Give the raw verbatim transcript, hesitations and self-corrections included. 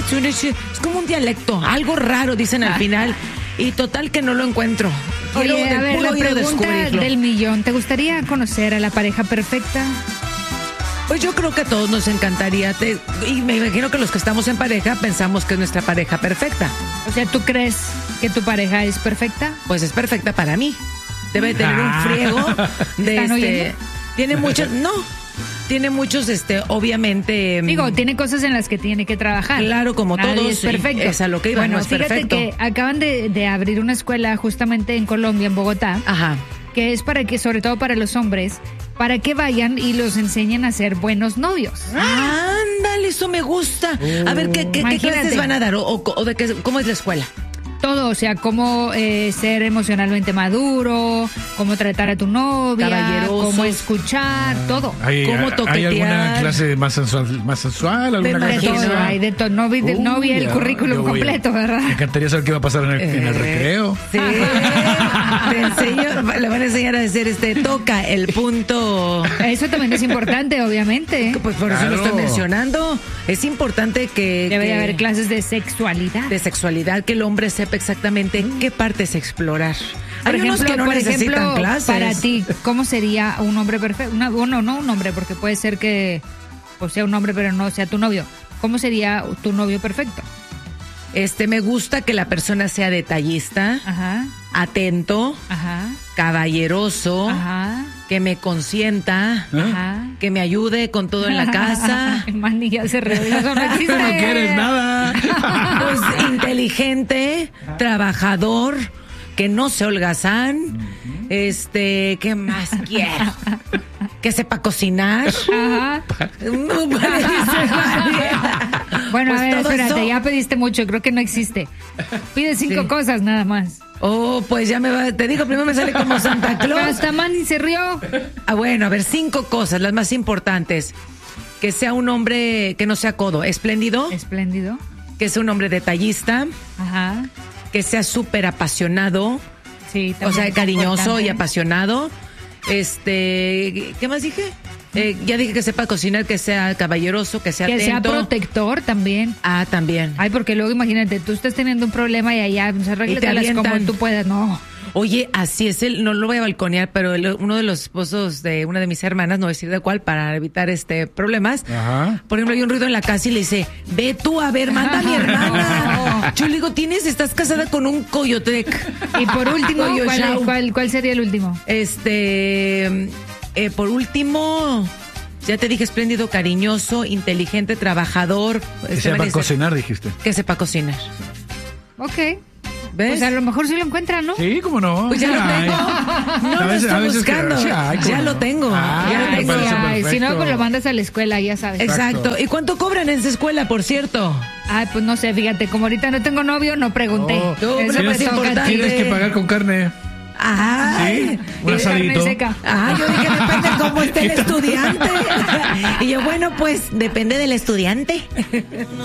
es como un dialecto, algo raro, dicen al final. Y total que no lo encuentro. Quiero Oye, a ver, la pregunta del millón. ¿Te gustaría conocer a la pareja perfecta? Pues yo creo que a todos nos encantaría. Te, y me imagino que los que estamos en pareja pensamos que es nuestra pareja perfecta. O sea, ¿tú crees que tu pareja es perfecta? Pues es perfecta para mí. Debe tener un friego de este. Oyendo? Tiene muchos. No. Tiene muchos, este, obviamente... Digo, tiene cosas en las que tiene que trabajar. Claro, como Nadie todos. es perfecto. Sí, es a lo que iba, bueno, no es fíjate perfecto. que acaban de, de abrir una escuela justamente en Colombia, en Bogotá. Ajá. Que es para que, sobre todo para los hombres, para que vayan y los enseñen a ser buenos novios. Ándale, eso me gusta. A ver, ¿qué, qué, ¿qué clases van a dar? ¿O, o, o de qué, cómo es la escuela? Todo, o sea, cómo eh, ser emocionalmente maduro, cómo tratar a tu novia, cómo escuchar, ah, todo. ¿Hay, cómo toquetear. ¿Hay alguna clase más sensual? Más sensual alguna de, cosa todo, sensual? Hay de todo, no vi, uh, no vi el currículum completo, ¿verdad? Me encantaría saber qué va a pasar en el, eh, en el recreo. Sí, te enseño, le van a enseñar a decir, este, toca el punto. Eso también es importante, obviamente. Pues por claro. Eso lo estoy mencionando. Es importante que... Debe que, de haber clases de sexualidad. De sexualidad, que el hombre sepa exactamente qué partes explorar. Por Hay ejemplo, unos que no por necesitan ejemplo, clases. Para ti, ¿cómo sería un hombre perfecto? Una, bueno, no un hombre, porque puede ser que o sea un hombre, pero no sea tu novio. ¿Cómo sería tu novio perfecto? Este, me gusta que la persona sea detallista, ajá, atento, ajá, caballeroso, ajá, que me consienta, ajá, que me ayude con todo en la casa. Manny ya se rió, eso no existe. No quieres nada. Pues inteligente, trabajador, que no se holgazán. Este, ¿qué más quiero? Que sepa cocinar. Ajá. Bueno, pues a ver, espérate, eso... ya pediste mucho, creo que no existe. Pide cinco sí. cosas nada más. Oh, pues ya me va, te digo, primero me sale como Santa Claus. Hasta Manny se rió. Ah, bueno, a ver, cinco cosas, las más importantes. Que sea un hombre que no sea codo, espléndido. Espléndido. Que sea un hombre detallista. Ajá. Que sea súper apasionado. Sí, o sea, cariñoso importante. Y apasionado. Este, ¿qué más dije? Eh, ya dije que sepa cocinar, que sea caballeroso, que sea que atento. Que sea protector también. Ah, también. Ay, porque luego imagínate, tú estás teniendo un problema y allá, pues, arréglatelas como tú puedas, no. Oye, así es, el, no lo voy a balconear, pero el, uno de los esposos de una de mis hermanas, no voy a decir de cuál, para evitar este problemas. Ajá. Por ejemplo, hay un ruido en la casa y le dice, ve tú, a ver, manda a mi hermana. Yo le digo, tienes, estás casada con un coyotec. Y por último, ¿cuál, cuál, ¿cuál sería el último? Este, eh, por último... Ya te dije, espléndido, cariñoso, inteligente, trabajador. Que sepa cocinar, dijiste. Que sepa cocinar. Ok. ¿Ves? Pues a lo mejor sí lo encuentran, ¿no? Sí, cómo no. Pues ya lo tengo. No lo estoy buscando. Que, ay, ya, lo tengo. Ah, ya lo tengo. Ay, si no, pues lo mandas a la escuela, ya sabes. Exacto. Exacto. ¿Y cuánto cobran en esa escuela, por cierto? Ay, pues no sé, fíjate, como ahorita no tengo novio, no pregunté. Oh, no, Eso tienes, importante. Tienes que pagar con carne. Ay, sí, un asadito. Ah, yo dije, depende cómo esté el estudiante. Y yo, bueno, pues, depende del estudiante.